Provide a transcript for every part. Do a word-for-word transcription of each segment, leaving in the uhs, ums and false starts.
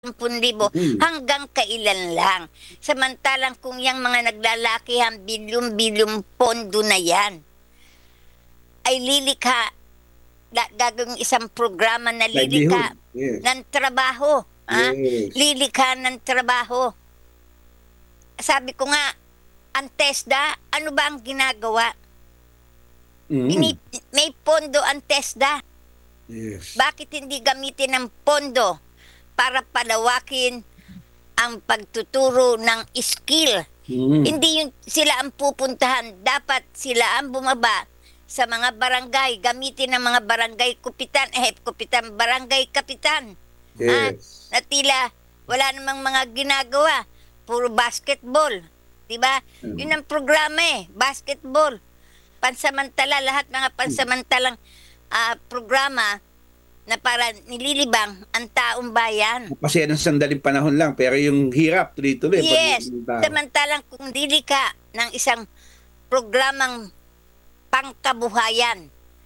sampung libo Mm. hanggang kailan lang. Samantalang kung yung mga naglalakihan bilyong-bilyong pondo na yan, ay lilikha, da- gagawing isang programa na lilikha Livelihood. Yes. ng trabaho. Ha? Yes. Lilikha ng trabaho. Sabi ko nga, ang TESDA, ano ba ang ginagawa? Mm. Ini- may pondo ang TESDA. Yes. Bakit hindi gamitin ng pondo para palawakin ang pagtuturo ng skill? Mm. Hindi yung sila ang pupuntahan. Dapat sila ang bumaba sa mga barangay. Gamitin ng mga barangay kupitan, eh, kupitan, barangay kapitan. Ah, Yes. na tila wala namang mga ginagawa. Puro basketball. Diba? Mm. Yun ang programa eh. Basketball. Pansamantala, lahat mga pansamantalang ah, programa na para nililibang ang taong bayan. Kasi yan ang sandaling panahon lang, pero yung hirap tuloy-tuloy. Yes. Pag- tao. Samantalang kung dili ka ng isang programang pangkabuhayan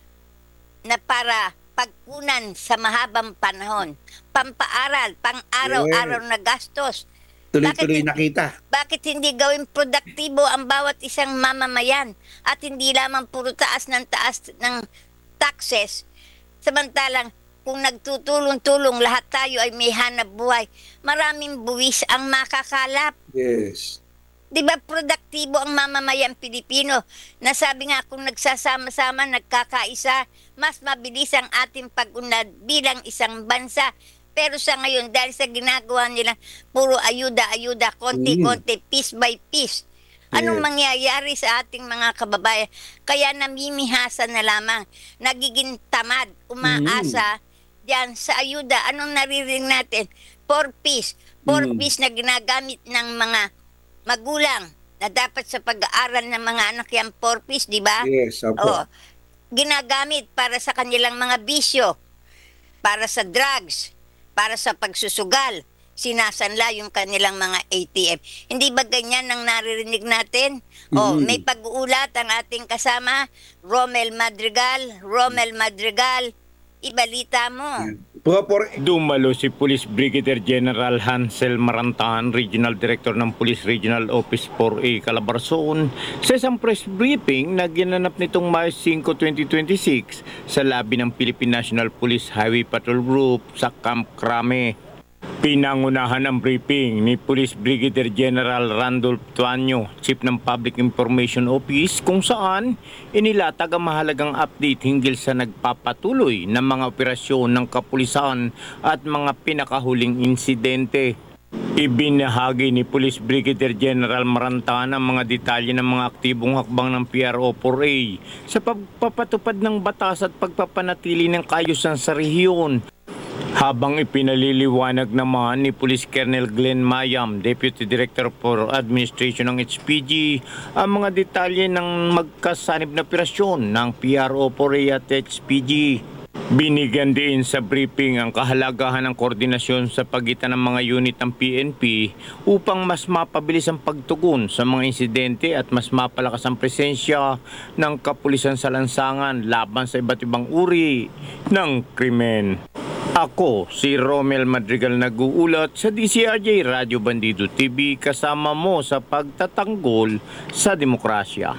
na para pagkunan sa mahabang panahon, pampaaral, pang-araw-araw na gastos, Tuloy-tuloy bakit- nakita. bakit hindi gawing produktibo ang bawat isang mamamayan at hindi lamang puro taas ng taas ng taxes? Samantalang kung nagtutulong-tulong lahat tayo ay may hanap buhay, maraming buwis ang makakalap. Yes. Di ba produktibo ang mamamayan Pilipino? Nasabi nga kung nagsasama-sama, nagkakaisa, mas mabilis ang ating pag-unlad bilang isang bansa. Pero sa ngayon, dahil sa ginagawa nila, puro ayuda-ayuda, konti-konti, piece by piece. Anong Yes. mangyayari sa ating mga kababayan? Kaya namimihasa na lamang, nagiging tamad, umaasa diyan sa ayuda. Anong naririnig natin? Four piece. Four Mm. piece na ginagamit ng mga magulang na dapat sa pag-aaral ng mga anak yan four piece, di ba? Yes, opo. Oo. Ginagamit para sa kanilang mga bisyo, para sa drugs, para sa pagsusugal, sinasanla yung kanilang mga A T M. Hindi ba ganyan ang naririnig natin? O, Mhm. may pag-uulat ang ating kasama, Romel Madrigal. Romel Madrigal, ibalita mo. Proper Dumalo si Police Brigadier General Hansel Marantahan, Regional Director ng Police Regional Office four A Calabarzon, sa isang press briefing na ginanap nitong March five, twenty twenty-six sa labi ng Philippine National Police Highway Patrol Group sa Camp Crame. Pinangunahan ang briefing ni Police Brigadier General Randolph Tuanyo, Chief ng Public Information Office, kung saan inilatag ang mahalagang update hinggil sa nagpapatuloy ng mga operasyon ng kapulisan at mga pinakahuling insidente. Ibinahagi ni Police Brigadier General Marantahan ang mga detalye ng mga aktibong hakbang ng P R O four A sa pagpapatupad ng batas at pagpapanatili ng kaayusan sa rehiyon. Habang ipinaliliwanag naman ni Police Colonel Glenn Mayam, Deputy Director for Administration ng H P G, ang mga detalye ng magkasanib na operasyon ng P R O four A at H P G. Binigyan din sa briefing ang kahalagahan ng koordinasyon sa pagitan ng mga unit ng P N P upang mas mapabilis ang pagtugon sa mga insidente at mas mapalakas ang presensya ng kapulisan sa lansangan laban sa iba't ibang uri ng krimen. Ako, si Romel Madrigal, nag-uulat sa D C R J Radio Bandido T V, kasama mo sa pagtatanggol sa demokrasya.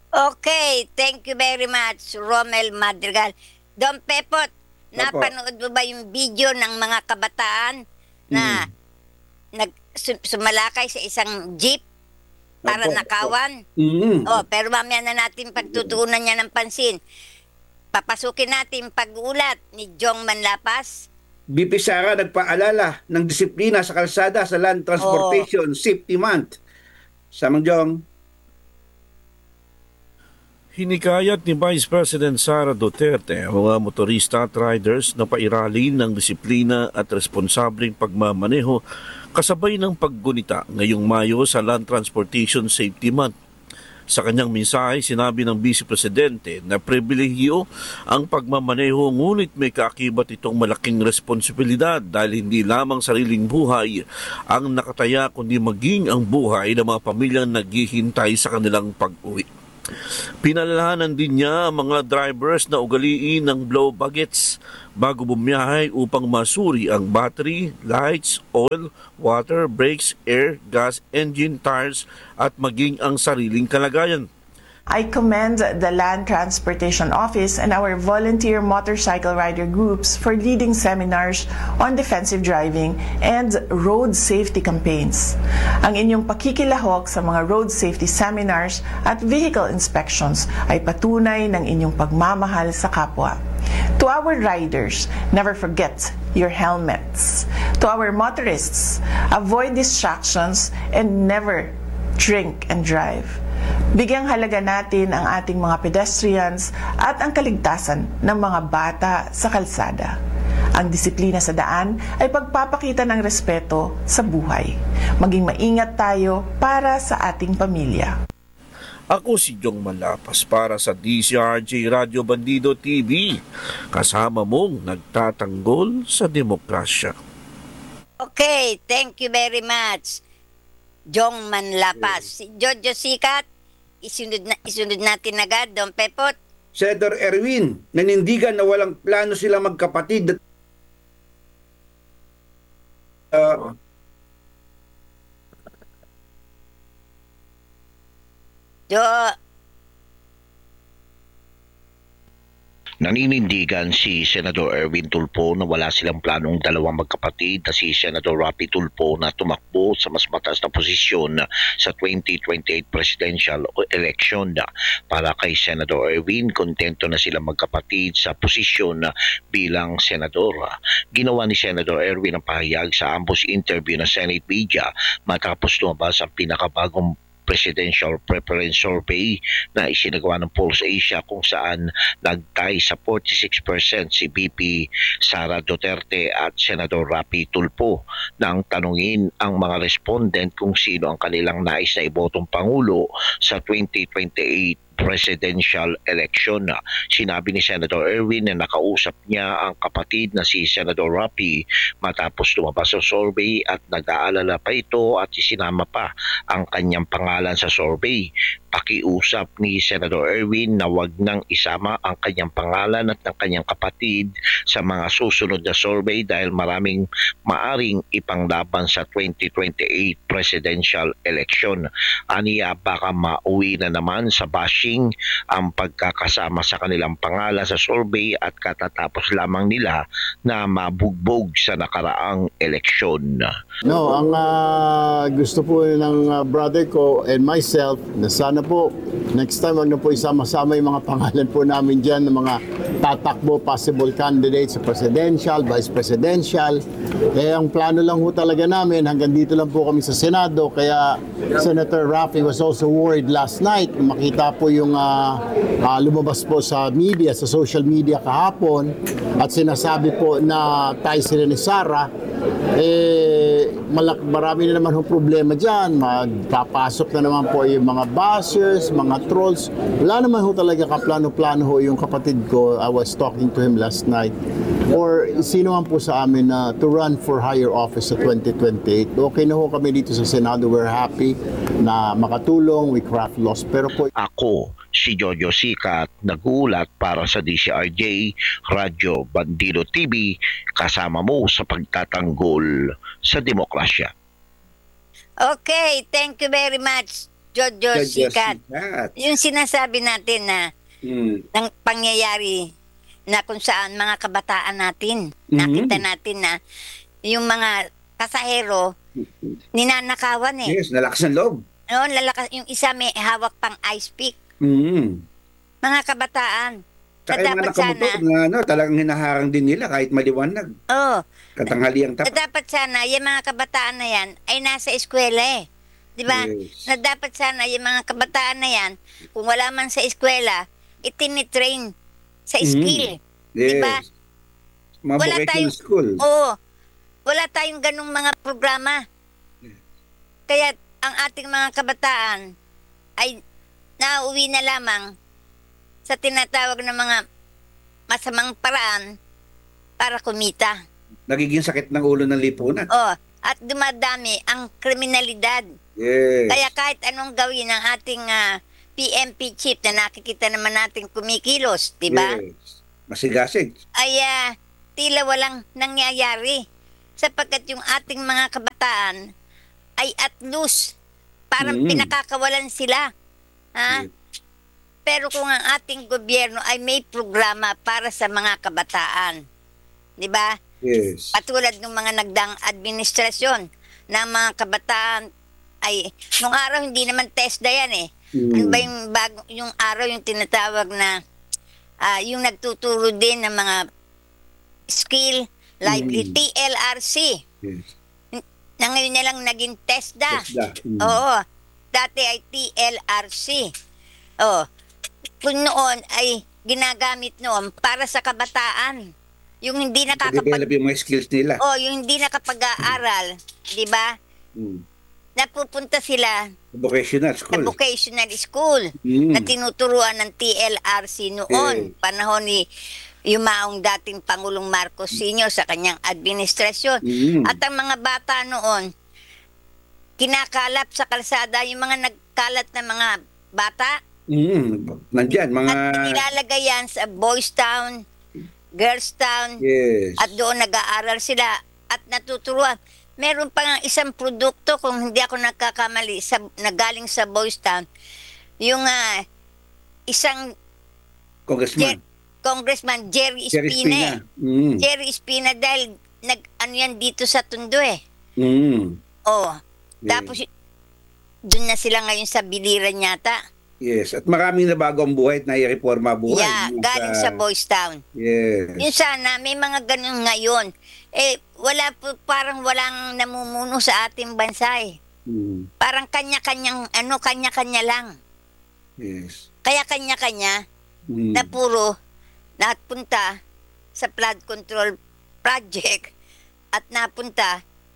Okay, thank you very much, Romel Madrigal. Don Pepot, napanood mo ba yung video ng mga kabataan na nag su- sumalakay sa isang jeep para Opo, nakawan? Mm. Oh, pero mamaya na natin pagtutuunan niya ng pansin. Papasukin natin pag-uulat ni Jong Manlapas. B P Sara nagpaalala ng disiplina sa kalsada sa Land Transportation Safety Month. Samang Jong. Hinikayat ni Vice President Sara Duterte ang mga motorista at riders na pairalin ng disiplina at responsableng pagmamaneho kasabay ng paggunita ngayong Mayo sa Land Transportation Safety Month. Sa kanyang mensahe, sinabi ng Vice Presidente na pribilehiyo ang pagmamaneho ngunit may kaakibat itong malaking responsibilidad dahil hindi lamang sariling buhay ang nakataya kundi maging ang buhay ng mga pamilyang naghihintay sa kanilang pag-uwi. Pinalalahanan din niya ang mga drivers na ugaliin ng blow bagets bago bumiyahe upang masuri ang battery, lights, oil, water, brakes, air, gas, engine, tires at maging ang sariling kalagayan. I commend the Land Transportation Office and our volunteer motorcycle rider groups for leading seminars on defensive driving and road safety campaigns. Ang inyong pakikilahok sa mga road safety seminars at vehicle inspections ay patunay ng inyong pagmamahal sa kapwa. To our riders, never forget your helmets. To our motorists, avoid distractions and never drink and drive. Bigyang halaga natin ang ating mga pedestrians at ang kaligtasan ng mga bata sa kalsada. Ang disiplina sa daan ay pagpapakita ng respeto sa buhay. Maging maingat tayo para sa ating pamilya. Ako si Jong Malapas para sa D C R J Radio Bandido T V. Kasama mong nagtatanggol sa demokrasya. Okay, thank you very much. Jong Manlapas. Si Jojo Sikat, isunod, na, isunod natin agad, Don Pepot. Senator Erwin, nanindigan na walang plano sila magkapatid. Uh, Jo, Naninindigan si Senador Erwin Tulfo na wala silang planong dalawang magkapatid na si Senador Rapi Tulfo na tumakbo sa mas mataas na posisyon sa twenty twenty-eight presidential election. Para kay Senador Erwin, kontento na silang magkapatid sa posisyon bilang senador. Ginawa ni Senador Erwin ang pahayag sa ambush interview ng Senate media matapos lumabas ang pinakabagong Presidential Preference Survey na isinagawa ng Pulse Asia kung saan nagtay sa forty-six percent si V P Sara Duterte at Senador Rapi Tulfo nang tanungin ang mga respondent kung sino ang kanilang nais na ibotong Pangulo sa twenty twenty-eight presidential election. Sinabi ni Senator Erwin na nakausap niya ang kapatid na si Senador Rapi matapos lumabas sa survey at nag-aalala pa ito at isinama pa ang kanyang pangalan sa survey. Pakiusap ni Senador Erwin na wag nang isama ang kanyang pangalan at ng kanyang kapatid sa mga susunod na survey dahil maraming maaring ipanglaban sa twenty twenty-eight presidential election. Aniya baka mauwi na naman sa bashing ang pagkakasama sa kanilang pangalan sa survey at katatapos lamang nila na mabugbog sa nakaraang eleksyon. No, ang uh, gusto po ng uh, brother ko and myself na sana po next time wag na po isama-sama yung mga pangalan po namin dyan ng mga tatakbo possible candidates sa presidential, vice presidential. Eh ang plano lang po talaga namin hanggang dito lang po kami sa Senado kaya Senator Rafi was also worried last night makita po yung uh, uh, lumabas po sa media, sa social media kahapon at sinasabi po na tayo sila ni Sara eh malak marami na naman yung problema dyan. Magpapasok na naman po yung mga bashers, mga trolls. Wala naman ho talaga kaplano-plano ho yung kapatid ko. I was talking to him last night. Or sino man po sa amin na to run for higher office sa twenty twenty-eight. Okay na ho kami dito sa Senado. We're happy na makatulong. We craft laws. Pero po Ako, si Jojo Sikat, nagulat para sa D C R J Radio Bandido T V, kasama mo sa pagtatanggol sa demokrasya. okay, thank you very much, Jojo Jojo Sikat. Sikat. Yung sinasabi natin na Hmm. ng pangyayari na kung saan mga kabataan natin, Mhm. nakita natin na yung mga pasahero ninanakawan eh. Yes, nalakas ng loob. Noon, lalakas, yung isa may hawak pang ice pick. Mm. Mga kabataan. Saka Na yung mga dapat sana, nakamotor na ano, talagang hinaharang din nila kahit maliwanag. oh, Katanghaliang na tapat. dapat sana yung mga kabataan na yan ay nasa eskwela eh. Di ba? Yes. Na dapat sana yung mga kabataan na yan, kung wala man sa eskwela, itinitrain sa Mhm. skill. Yes. Diba? Mga Wala vocational tayong- school. Oo. Wala tayong ganung mga programa. Kaya ang ating mga kabataan ay nauwi na lamang sa tinatawag na mga masamang paraan para kumita. Nagiging sakit ng ulo ng lipunan. Oh, at dumadami ang kriminalidad. Yes. Kaya kahit anong gawin ng ating ah, P M P chief na nakikita naman natin kumikilos, di ba? Yes. Masigasig. Ay ah, tila walang nangyayari sapagkat yung ating mga kabataan ay at loose. Parang Mm. pinakakawalan sila. Ha? Yes. Pero kung ang ating gobyerno ay may programa para sa mga kabataan, di ba? Yes. Patulad ng mga nagdang administrasyon na mga kabataan ay, nung araw hindi naman TESDA yan eh. Mm. Ano ba yung, bago, yung araw yung tinatawag na ah, yung nagtuturo din ng mga skill, lively, Mm. T L R C. Yes. Na ngayon na lang naging TESDA. TESDA. Mm. Oo. Dati ay T L R C. Oo. Kung noon ay ginagamit noon para sa kabataan. Yung hindi nakakapag... develop yung mga skills nila. Oh, yung hindi nakapag-aaral, di ba? Mm. Napupunta sila Vocational sa school. vocational school Mm. na tinuturuan ng T L R C noon, Eh. panahon ni yumaong dating Pangulong Marcos Senior sa kanyang administrasyon. Mm. At ang mga bata noon, kinakalap sa kalsada, yung mga nagkalat na mga bata, Mm. Nandyan, mga... at nilalagay yan sa Boys Town, Girls Town, Yes. at doon nag-aaral sila at natuturuan. Meron pa nga isang produkto, kung hindi ako nagkakamali, sa, na galing sa Boys Town, yung ah, isang Congressman. Jer- Congressman Jerry Jerry Espina. Espina. eh. Mm. Jerry Espina dahil nag ano yan dito sa Tondo eh. Mm. Oh. Yeah. Tapos doon na sila ngayon sa biliran yata. Yes. At maraming na bago ang buhay at nai-reforma buhay. Yeah, Yung galing sa Boys Town. Yes. Yun sana, may mga ganun ngayon. Eh, wala po, parang walang namumuno sa ating bansa eh. Mm. Parang kanya-kanyang, ano, kanya-kanya lang. Yes. Kaya kanya-kanya Mm. na puro napunta sa flood control project at napunta